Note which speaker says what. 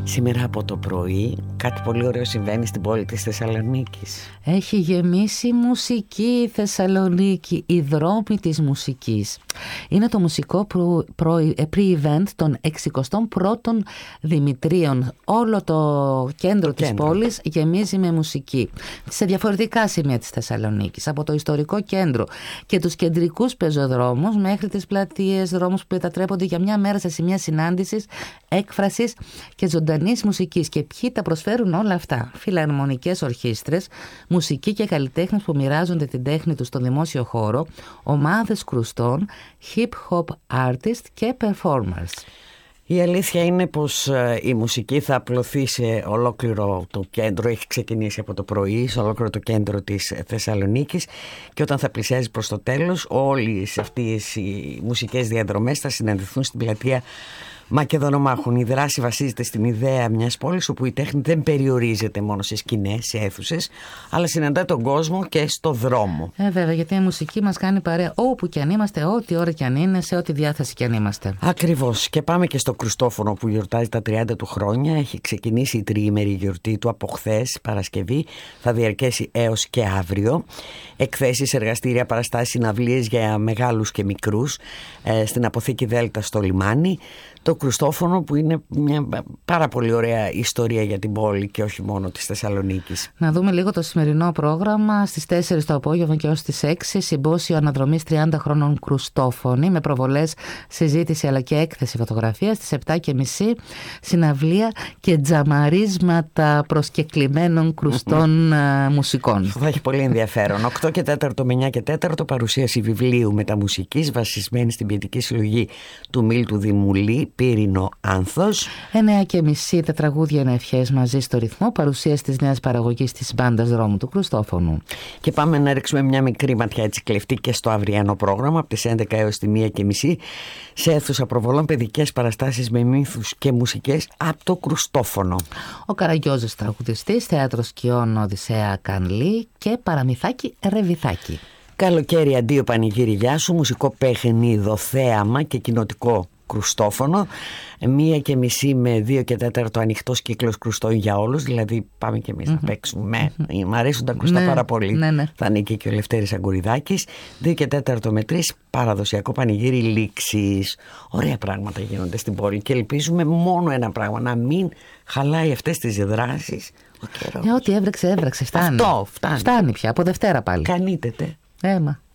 Speaker 1: Σήμερα από το πρωί κάτι πολύ ωραίο συμβαίνει στην πόλη της Θεσσαλονίκης.
Speaker 2: Έχει γεμίσει μουσική η Θεσσαλονίκη, οι δρόμοι της μουσικής. Είναι το μουσικό pre-event των 61ων Δημητρίων. Όλο το κέντρο της πόλης γεμίζει με μουσική. Σε διαφορετικά σημεία της Θεσσαλονίκης, από το ιστορικό κέντρο και τους κεντρικούς πεζοδρόμους μέχρι τις πλατείες, δρόμους που μετατρέπονται για μια μέρα σε σημεία συνάντησης, έκφρασης και ζωντανής μουσικής. Και ποιοι τα προσφέρουν όλα αυτά? Φιλαρμονικές ορχήστρες, μουσικοί και καλλιτέχνες που μοιράζονται την τέχνη τους στο δημόσιο χώρο, ομάδες κρουστών, hip-hop artists και performers.
Speaker 1: Η αλήθεια είναι πως η μουσική θα απλωθεί σε ολόκληρο το κέντρο, έχει ξεκινήσει από το πρωί, σε ολόκληρο το κέντρο της Θεσσαλονίκης, και όταν θα πλησιάζει προς το τέλος, όλες αυτές οι μουσικές διαδρομές θα συναντηθούν στην πλατεία Μακεδονομάχων. Η δράση βασίζεται στην ιδέα μιας πόλης όπου η τέχνη δεν περιορίζεται μόνο σε σκηνές, σε αίθουσες, αλλά συναντά τον κόσμο και στο δρόμο.
Speaker 2: Βέβαια, γιατί η μουσική μας κάνει παρέα όπου και αν είμαστε, ό,τι ώρα και αν είναι, σε ό,τι διάθεση και αν είμαστε.
Speaker 1: Ακριβώς. Και πάμε και στο Κρουστόφωνο που γιορτάζει τα 30 του χρόνια. Έχει ξεκινήσει η τριήμερη γιορτή του από χθες, Παρασκευή. Θα διαρκέσει έως και αύριο. Εκθέσεις, εργαστήρια, παραστάσεις, συναυλίες για μεγάλους και μικρούς στην Αποθήκη Δέλτα στο λιμάνι. Το Κρουστόφωνο που είναι μια πάρα πολύ ωραία ιστορία για την πόλη και όχι μόνο της Θεσσαλονίκης.
Speaker 2: Να δούμε λίγο το σημερινό πρόγραμμα. Στις 4 το απόγευμα και ως τις 6 συμπόσιο αναδρομής 30 χρόνων Κρουστόφωνη με προβολές, συζήτηση αλλά και έκθεση φωτογραφίας. Στις 7.30 συναυλία και τζαμαρίσματα προσκεκλημένων κρουστών μουσικών.
Speaker 1: Θα έχει πολύ ενδιαφέρον. 8 και 4 με 9 και 4 παρουσίαση βιβλίου μεταμουσικής βασισμένη στην ποιητική συλλογή του Μίλτου Δημουλή, Πύρινο Άνθος.
Speaker 2: 9.30 τα τραγούδια είναι ευχές μαζί στο ρυθμό, παρουσίαση της νέας παραγωγής της μπάντας δρόμου του Κρουστόφωνου.
Speaker 1: Και πάμε να ρίξουμε μια μικρή ματιά έτσι κλεφτή και στο αυριανό πρόγραμμα από τις 11 έως τη 1.30 σε αίθουσα προβολών, παιδικές παραστάσεις με μύθους και μουσικές από το Κρουστόφωνο.
Speaker 2: Ο Καραγκιόζης τραγουδιστής, θέατρο σκιών Οδυσσέα Κανλή και παραμυθάκι Ρεβιθάκι.
Speaker 1: Καλοκαίρι αντίο πανηγύρι γεια σου, μουσικό παιχνίδι, θέαμα και κοινοτικό Κρουστόφωνο. 1.30 με 2 και 4 ανοιχτός κύκλος κρουστών για όλους. Δηλαδή πάμε και εμείς να παίξουμε. Μ' αρέσουν τα κρουστά πάρα πολύ. Θα είναι και ο Λευτέρης Αγκουριδάκης. 2 και 4 με 3 παραδοσιακό πανηγύρι λήξης. Ωραία πράγματα γίνονται στην πόλη και ελπίζουμε μόνο ένα πράγμα, να μην χαλάει αυτές τις δράσεις ο καιρός.
Speaker 2: Ό,τι έβρεξε, φτάνει.
Speaker 1: Αυτό φτάνει.
Speaker 2: Φτάνει πια, από Δευτέρα πάλι.
Speaker 1: Κανείτετε.
Speaker 2: Έμα.